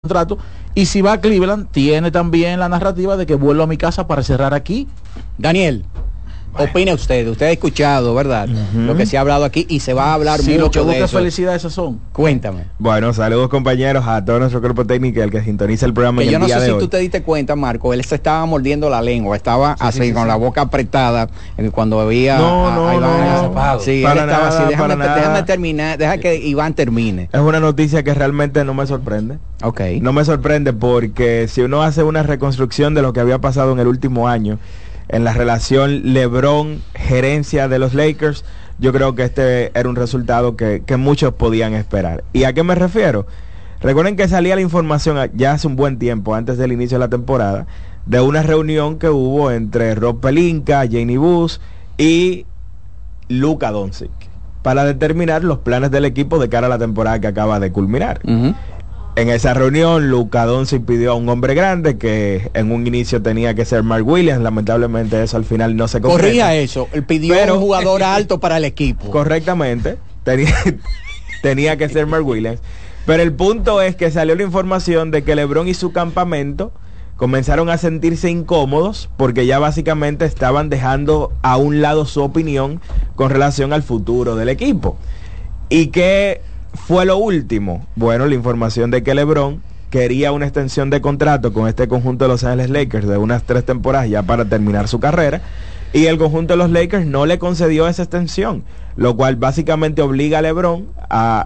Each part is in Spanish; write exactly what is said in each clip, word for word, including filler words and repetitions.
contrato, y si va a Cleveland tiene también la narrativa de que vuelvo a mi casa para cerrar aquí. Daniel, bueno. Opine usted, usted ha escuchado, ¿verdad? Uh-huh. Lo que se ha hablado aquí y se va a hablar sí, mucho lo que de eso. Felicidades esas son. Cuéntame. Bueno, saludos compañeros a todo nuestro cuerpo técnico, el que sintoniza el programa. Que en yo el no día sé de si hoy. tú te diste cuenta, Marco, él se estaba mordiendo la lengua, estaba sí, así sí, sí, con sí. la boca apretada cuando había no, a, no, a Iván. No, sí, para él estaba nada, así, déjame, para déjame terminar, deja que Iván termine. Es una noticia que realmente no me sorprende. Okay. No me sorprende porque si uno hace una reconstrucción de lo que había pasado en el último año, en la relación LeBron, gerencia de los Lakers, yo creo que este era un resultado que, que muchos podían esperar. ¿Y a qué me refiero? Recuerden que salía la información ya hace un buen tiempo, antes del inicio de la temporada, de una reunión que hubo entre Rob Pelinka, Janie Buss y Luka Doncic para determinar los planes del equipo de cara a la temporada que acaba de culminar. Uh-huh. En esa reunión, Luka Doncic pidió a un hombre grande que en un inicio tenía que ser Mark Williams. Lamentablemente eso al final no se concreta. Corría eso, él pidió Pero, un jugador alto para el equipo. Correctamente, tenía, tenía que ser Mark Williams. Pero el punto es que salió la información de que LeBron y su campamento comenzaron a sentirse incómodos porque ya básicamente estaban dejando a un lado su opinión con relación al futuro del equipo. Y que fue lo último. Bueno, la información de que LeBron quería una extensión de contrato con este conjunto de Los Ángeles Lakers de unas tres temporadas ya para terminar su carrera, y el conjunto de los Lakers no le concedió esa extensión, lo cual básicamente obliga a LeBron a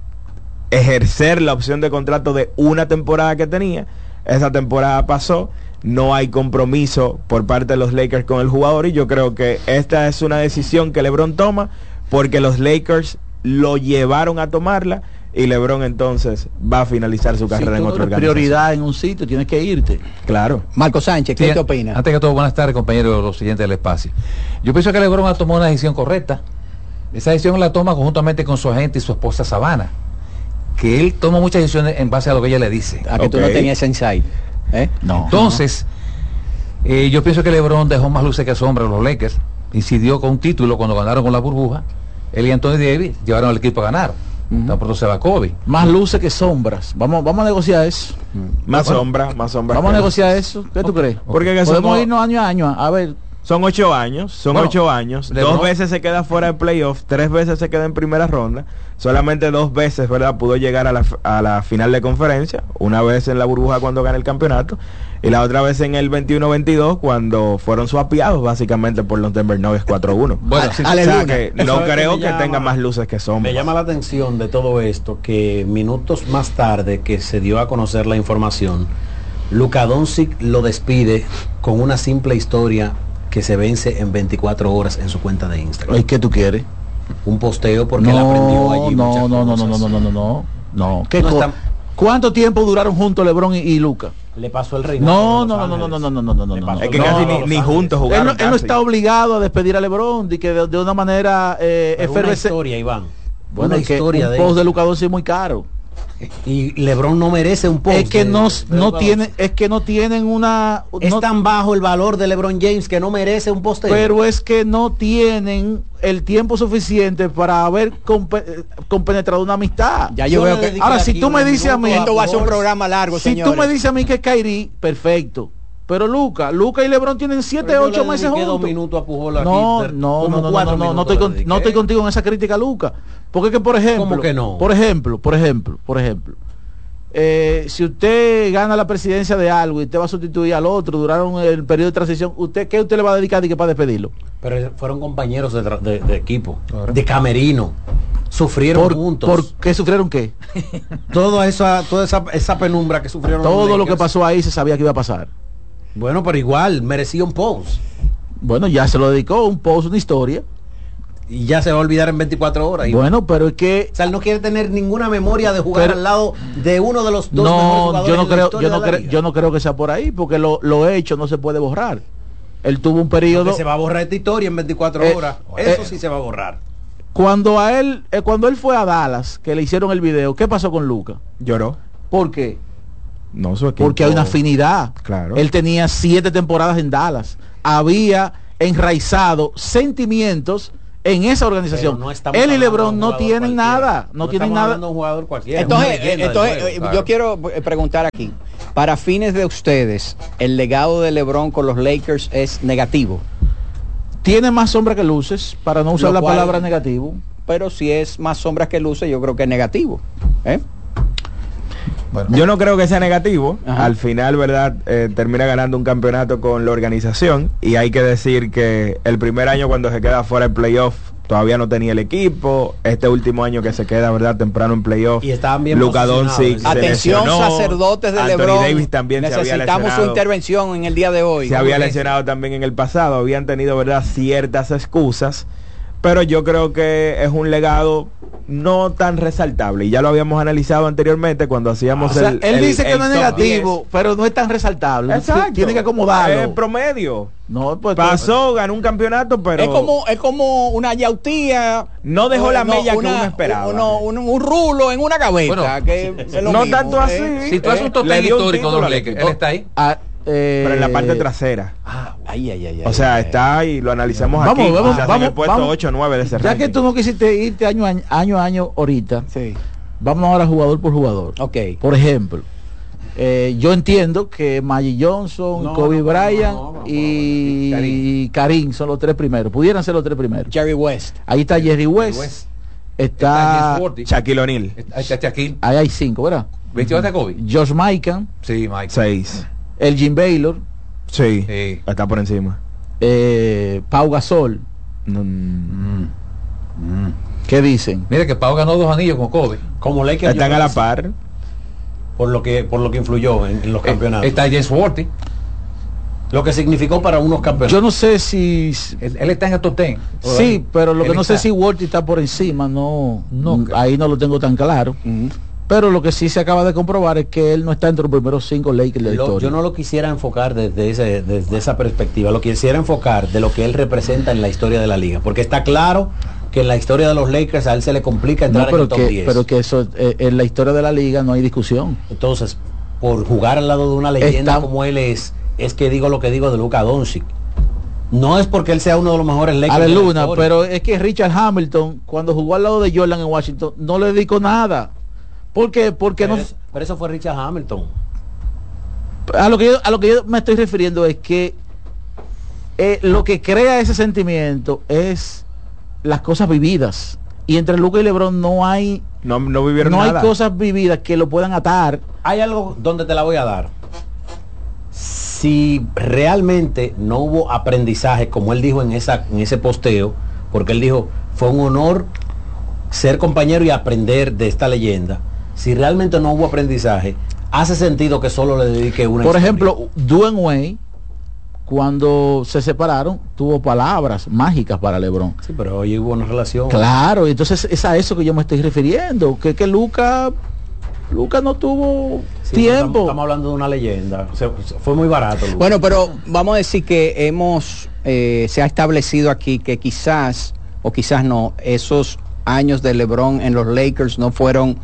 ejercer la opción de contrato de una temporada que tenía. Esa temporada pasó, no hay compromiso por parte de los Lakers con el jugador, y yo creo que esta es una decisión que LeBron toma porque los Lakers lo llevaron a tomarla, y LeBron entonces va a finalizar su carrera si en otra organización. Prioridad en un sitio, tienes que irte. Claro. Marco Sánchez, ¿qué sí, te opinas? Antes que todo, buenas tardes, compañeros, los siguientes del espacio. Yo pienso que LeBron ha tomado una decisión correcta. Esa decisión la toma conjuntamente con su agente y su esposa Savannah, que él toma muchas decisiones en base a lo que ella le dice. A que okay. tú no tenías ese insight. ¿Eh? No. Entonces, no. Eh, yo pienso que LeBron dejó más luces que sombras a los Lakers, incidió con un título cuando ganaron con la burbuja. Él y Anthony Davis llevaron al equipo a ganar. Uh-huh. Tan pronto se va Kobe. Más luces que sombras. Vamos, vamos a negociar eso. Uh-huh. Más bueno, sombra, más sombra. Vamos a negociar eso. ¿Qué okay. tú crees? Porque podemos somos... irnos año a año. A ver. Son ocho años, son bueno, ocho años. Dos veces se queda fuera de playoff, tres veces se queda en primera ronda. Solamente dos veces, ¿verdad?, pudo llegar a la, a la final de conferencia. Una vez en la burbuja cuando gana el campeonato, y la otra vez en el veintiuno veintidós cuando fueron swapeados básicamente por los Denver Nuggets cuatro uno. Bueno, sí, o sea que no creo que, que tenga más luces que sombras. Me llama la atención de todo esto que minutos más tarde que se dio a conocer la información, Luka Doncic lo despide con una simple historia que se vence en veinticuatro horas en su cuenta de Instagram. ¿Y qué tú quieres? Un posteo porque no, él aprendió allí no, muchas no, no, cosas. no, no, no, no, no, no. ¿Qué no co- está... ¿Cuánto tiempo duraron juntos LeBron y, y Luka? Le pasó el reinado. No, no, no, no, no, no, no, no, no, no, no. Es que no, casi no, ni, ni juntos jugaron. Él no, él no está obligado a despedir a LeBron de que de, de una manera eh, efervescente. Una historia, Iván. Bueno, una que historia un de post de Luka Doncic es muy caro. Y LeBron no merece un post. Es que de, no, de no tiene, es que no tienen una. Es no, tan bajo el valor de LeBron James que no merece un posteo. Pero es que no tienen el tiempo suficiente para haber compe- compenetrado una amistad. Ya yo, yo veo que ahora si tú me dices a mí, esto va a ser un programa largo, si señores. tú me dices a mí que Kyrie, perfecto. Pero Luka, Luka y LeBron tienen siete, ocho meses juntos. Dos minutos a Pujol aquí, no, no, no, no, no, no, no estoy con, no estoy contigo en esa crítica, Luka. Porque que por ejemplo, ¿Cómo que no? por ejemplo, por ejemplo, por ejemplo, eh, si usted gana la presidencia de algo y usted va a sustituir al otro, duraron el periodo de transición, ¿usted qué usted le va a dedicar para despedirlo? Pero fueron compañeros de, de, de equipo, claro. De camerino. Sufrieron ¿Por, juntos. ¿Por qué sufrieron qué? Toda esa, toda esa, esa penumbra que sufrieron. Todo lo que pasó ahí se sabía que iba a pasar. Bueno, pero igual, merecía un post. Bueno, ya se lo dedicó, un post, una historia. Y ya se va a olvidar en veinticuatro horas. Bueno, pero es que... O sea, él no quiere tener ninguna memoria de jugar pero, al lado de uno de los dos no, mejores jugadores yo no creo, de la yo no creo, liga. yo no creo que sea por ahí, porque lo, lo hecho no se puede borrar. Él tuvo un periodo... Porque se va a borrar esta historia en veinticuatro eh, horas. Eso eh, sí se va a borrar. Cuando a él, eh, cuando él fue a Dallas, que le hicieron el video, ¿qué pasó con Luka? Lloró. ¿Por qué? No, su equipo. Porque hay una afinidad. Claro. Él tenía siete temporadas en Dallas. Había enraizado sentimientos en esa organización. No él y LeBron no tienen cualquiera. nada, no, no tienen nada. Un jugador cualquiera, entonces, entonces juego, claro. yo quiero preguntar aquí, para fines de ustedes, ¿el legado de LeBron con los Lakers es negativo? Tiene más sombra que luces, para no usar Lo la cual, palabra negativo. Pero si es más sombra que luces, yo creo que es negativo. ¿Eh? Bueno. Yo no creo que sea negativo. Ajá. Al final, ¿verdad? Eh, termina ganando un campeonato con la organización. Y hay que decir que el primer año cuando se queda fuera del playoff, todavía no tenía el equipo. Este último año que se queda, ¿verdad? Temprano en playoff. Y estaban bien Luka Doncic se Atención, lesionó. sacerdotes de Anthony LeBron. Davis también se había Necesitamos lesionado. su intervención en el día de hoy. Se había lesionado también en el pasado. Habían tenido, ¿verdad? Ciertas excusas. Pero yo creo que es un legado no tan resaltable. Y ya lo habíamos analizado anteriormente cuando hacíamos o sea, el él el, dice que el no es top negativo, diez. pero no es tan resaltable. Exacto. Tiene que acomodarlo. Es promedio. No, pues, pasó, ganó un campeonato, pero es como es como una yautía. no dejó la no, mella una, que uno esperaba. Uno, un, un rulo en una cabeza. Bueno, que es lo no mismo, tanto así. ¿eh? Si tú haces un Le total dio un histórico de título los al Lakers, equipo. él está ahí. Ah, eh, Pero en la parte trasera. Ah, ay, ay, ay, O ay, sea, ay. está ahí, lo analizamos Vamos, aquí. vamos, quizás vamos, en el puesto vamos. ocho o nueve de ese ya ranking. que tú no quisiste irte año a año, año, a año ahorita, Sí. vamos ahora jugador por jugador. Ok. Por ejemplo, eh, yo entiendo que Magic Johnson, No, Kobe no, Bryant no, no, no, y Karim. Karim son los tres primeros. Pudieran ser los tres primeros. Jerry West. Ahí está Jerry West. West. Está, James Worthy. Shaquille O'Neal, Ahí está Shaquille. ahí hay cinco, ¿verdad? veintiocho de Kobe. Josh Mikan, Sí, Mike. seis. el Jim Baylor, Sí, Sí. está por encima. eh, Pau Gasol. No, Mm. Mm. ¿Qué dicen? Mira que Pau ganó dos anillos con Kobe. Como Lakers, están yo a la creo que par. sí, por lo que por lo que influyó en, en los Eh, campeonatos. Está James Worthy. Lo que significó para unos campeonatos. Yo no sé si... Él, él está en el top ten. Sí, pero lo que Él no sé está. si Worthy está por encima, no, No. ahí no lo tengo tan claro. Ujú. Pero lo que sí se acaba de comprobar es que él no está entre los primeros cinco Lakers de la Lo- historia. yo no lo quisiera enfocar desde, ese, desde esa perspectiva, lo quisiera enfocar de lo que él representa en la historia de la liga, porque está claro que en la historia de los Lakers a él se le complica No, entrar en pero el top que, diez. pero que eso eh, en la historia de la liga no hay discusión. Entonces, por jugar al lado de una leyenda Está- como él es, es que digo lo que digo de Luka Doncic. No es porque él sea uno de los mejores Lakers de la Aleluya, historia. pero es que Richard Hamilton, cuando jugó al lado de Jordan en Washington, no le dedicó nada. ¿Por qué? Porque pero, no... eso, pero eso fue Richard Hamilton. A lo que yo, a lo que yo me estoy refiriendo es que eh, lo que crea ese sentimiento es las cosas vividas. Y entre Luka y LeBron no hay No, no vivieron no nada. hay cosas vividas que lo puedan atar. Hay algo donde te la voy a dar. Si realmente no hubo aprendizaje, como él dijo en, esa, en ese posteo, porque él dijo, fue un honor ser compañero y aprender de esta leyenda. Si realmente no hubo aprendizaje, hace sentido que solo le dedique una Por historia. ejemplo, Dwayne Wade, cuando se separaron, tuvo palabras mágicas para LeBron. Sí, pero hoy hubo una relación. Claro, y entonces es a eso que yo me estoy refiriendo, que que Luka Luka no tuvo Sí, tiempo. Estamos, estamos hablando de una leyenda. O sea, fue muy barato. Luka. Bueno, pero vamos a decir que hemos, eh, se ha establecido aquí que quizás, o quizás no, esos años de LeBron en los Lakers no fueron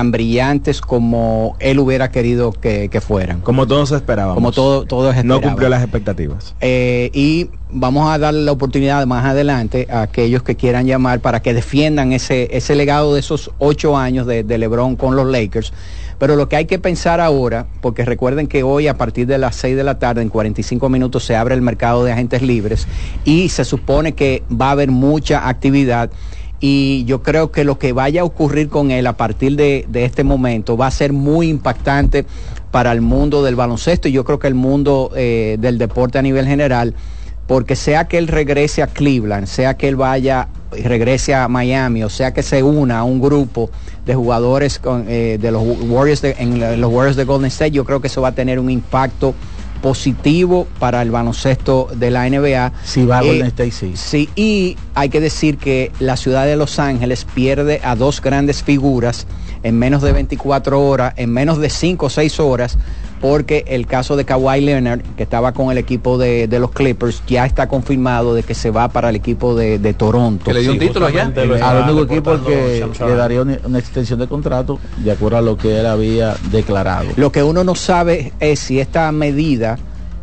tan brillantes como él hubiera querido que, que fueran. Como todos esperábamos. Como todo, todos No esperaban. cumplió las expectativas. Eh, y vamos a darle la oportunidad más adelante a aquellos que quieran llamar para que defiendan ese, ese legado de esos ocho años de, de LeBron con los Lakers. Pero lo que hay que pensar ahora, porque recuerden que hoy a partir de las seis de la tarde, en cuarenta y cinco minutos, se abre el mercado de agentes libres y se supone que va a haber mucha actividad. Y yo creo que lo que vaya a ocurrir con él a partir de, de este momento va a ser muy impactante para el mundo del baloncesto y yo creo que el mundo eh, del deporte a nivel general, porque sea que él regrese a Cleveland, sea que él vaya y regrese a Miami, o sea que se una a un grupo de jugadores con, eh, de los Warriors de, en los Warriors de Golden State, yo creo que eso va a tener un impacto positivo para el baloncesto de la N B A. Si va a Eh, Golden State, sí. Sí, y hay que decir que la ciudad de Los Ángeles pierde a dos grandes figuras en menos de veinticuatro horas, en menos de cinco o seis horas, porque el caso de Kawhi Leonard, que estaba con el equipo de, de los Clippers, ya está confirmado de que se va para el equipo de, de Toronto. Que le dio un Sí, título allá. justamente lo Al estaba único equipo al reportando que Shams le Charania. daría una, una extensión de contrato de acuerdo a lo que él había declarado. Lo que uno no sabe es si esta medida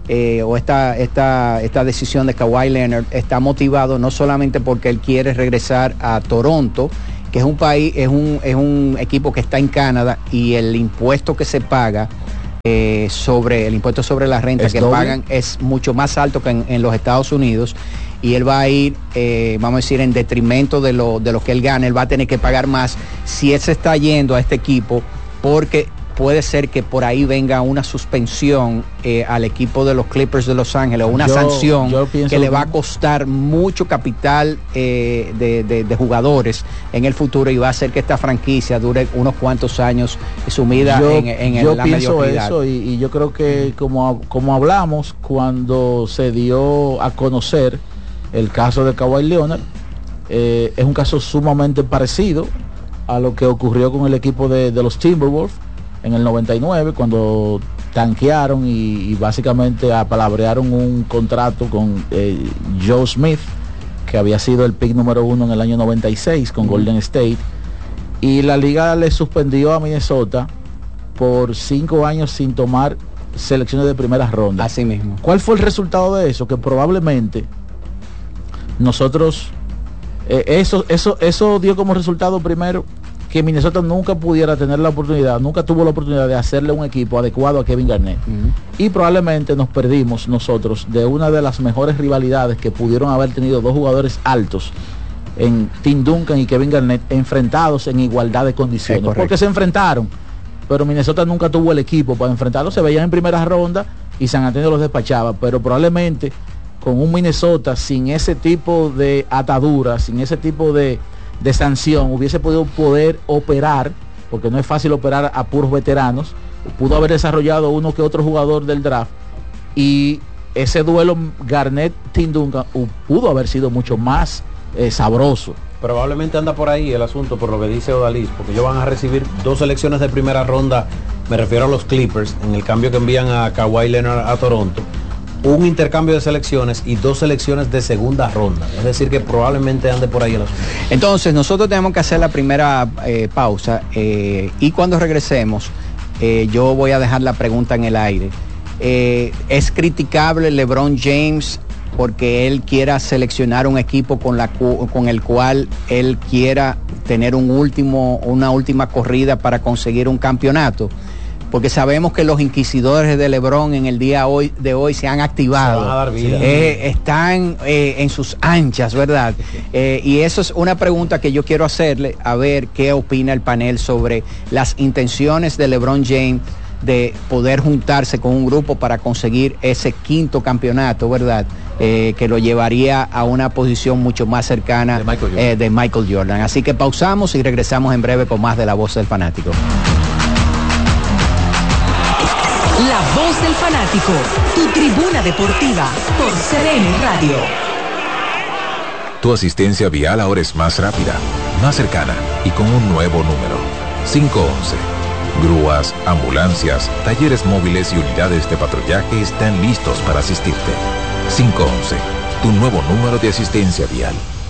eh, o esta, esta, esta decisión de Kawhi Leonard está motivado no solamente porque él quiere regresar a Toronto, que es un país, es un, es un equipo que está en Canadá y el impuesto que se paga eh, sobre el impuesto sobre la renta ¿Es que doble? pagan es mucho más alto que en, en los Estados Unidos, y él va a ir, eh, vamos a decir, en detrimento de lo, de lo que él gana. Él va a tener que pagar más si él se está yendo a este equipo, porque puede ser que por ahí venga una suspensión eh, al equipo de los Clippers de Los Ángeles, o una Yo- sanción yo pienso que le lo va a mismo. costar mucho capital eh, de, de- de jugadores en el futuro, y va a hacer que esta franquicia dure unos cuantos años sumida yo, en, en yo la pienso mediocridad. eso y, y yo creo que como, como hablamos cuando se dio a conocer el caso de Kawhi Leonard, eh, es un caso sumamente parecido a lo que ocurrió con el equipo de, de los Timberwolves en el noventa y nueve, cuando tanquearon y, y básicamente apalabrearon un contrato con eh, Joe Smith, que había sido el pick número uno en el año noventa y seis con Golden State, y la liga le suspendió a Minnesota por cinco años sin tomar selecciones de primera ronda. Así mismo. ¿Cuál fue el resultado de eso? Que probablemente nosotros, eh, eso, eso, eso dio como resultado primero que Minnesota nunca pudiera tener la oportunidad, nunca tuvo la oportunidad de hacerle un equipo adecuado a Kevin Garnett. Ujú. Y probablemente nos perdimos nosotros de una de las mejores rivalidades que pudieron haber tenido dos jugadores altos en Tim Duncan y Kevin Garnett, enfrentados en igualdad de condiciones, Es correcto. porque se enfrentaron, pero Minnesota nunca tuvo el equipo para enfrentarlos. Se veían en primera ronda y San Antonio los despachaba, pero probablemente con un Minnesota sin ese tipo de atadura, sin ese tipo de, de sanción, hubiese podido poder operar, porque no es fácil operar a puros veteranos. Pudo haber desarrollado uno que otro jugador del draft, y ese duelo Garnett-Tim Duncan uh, pudo haber sido mucho más eh, sabroso. Probablemente anda por ahí el asunto, por lo que dice Odalis, porque ellos van a recibir dos selecciones de primera ronda, me refiero a los Clippers, en el cambio que envían a Kawhi Leonard a Toronto, un intercambio de selecciones y dos selecciones de segunda ronda. Es decir, que probablemente ande por ahí el asunto. Entonces nosotros tenemos que hacer la primera eh, pausa, eh, y cuando regresemos eh, yo voy a dejar la pregunta en el aire. Eh, ¿Es criticable LeBron James porque él quiera seleccionar un equipo con, la, cu- con el cual él quiera tener un último, una última corrida para conseguir un campeonato? Porque sabemos que los inquisidores de LeBron en el día hoy, de hoy se han activado. Se van a dar vida. Eh, están eh, en sus anchas, ¿verdad? Eh, y eso es una pregunta que yo quiero hacerle, a ver qué opina el panel sobre las intenciones de LeBron James de poder juntarse con un grupo para conseguir ese quinto campeonato, ¿verdad? Eh, que lo llevaría a una posición mucho más cercana De Michael Jordan. eh, de Michael Jordan. Así que pausamos y regresamos en breve con más de La Voz del Fanático. La Voz del Fanático, tu tribuna deportiva por C D N Radio. Tu asistencia vial ahora es más rápida, más cercana y con un nuevo número. cinco once. Grúas, ambulancias, talleres móviles y unidades de patrullaje están listos para asistirte. cinco once. Tu nuevo número de asistencia vial.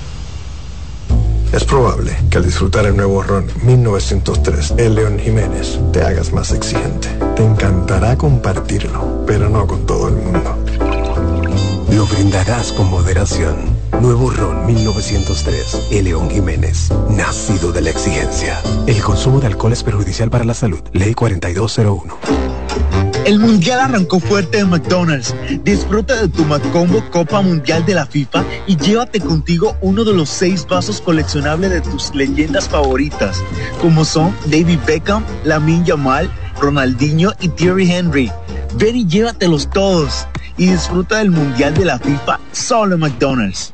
Es probable que al disfrutar el nuevo ron mil novecientos tres, el León Jiménez, te hagas más exigente. Te encantará compartirlo, pero no con todo el mundo. Lo brindarás con moderación. Nuevo ron mil novecientos tres, el León Jiménez, nacido de la exigencia. El consumo de alcohol es perjudicial para la salud. Ley cuarenta y dos cero uno. El Mundial arrancó fuerte en McDonald's. Disfruta de tu McCombo Copa Mundial de la FIFA y llévate contigo uno de los seis vasos coleccionables de tus leyendas favoritas, como son David Beckham, Lamine Yamal, Ronaldinho y Thierry Henry. Ven y llévatelos todos y disfruta del Mundial de la FIFA solo en McDonald's.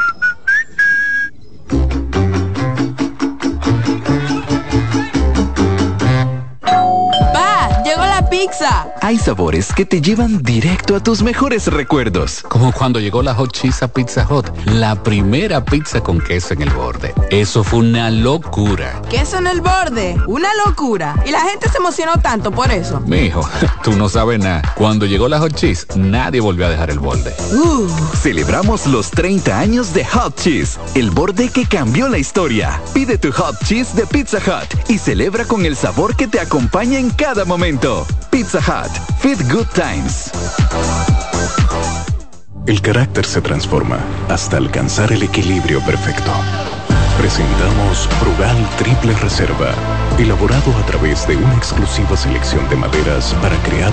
¡Pa! ¡Llegó la pizza! Hay sabores que te llevan directo a tus mejores recuerdos. Como cuando llegó la Hot Cheese a Pizza Hut, la primera pizza con queso en el borde. Eso fue una locura. Queso en el borde, una locura. Y la gente se emocionó tanto por eso. Mijo, tú no sabes nada. Cuando llegó la Hot Cheese, nadie volvió a dejar el borde. Uh. Celebramos los treinta años de Hot Cheese, el borde que cambió la historia. Pide tu Hot Cheese de Pizza Hut y celebra con el sabor que te acompaña en cada momento. Pizza Hut, Fit Good Times. el carácter se transforma hasta alcanzar el equilibrio perfecto. Presentamos Brugal Triple Reserva, elaborado a través de una exclusiva selección de maderas para crear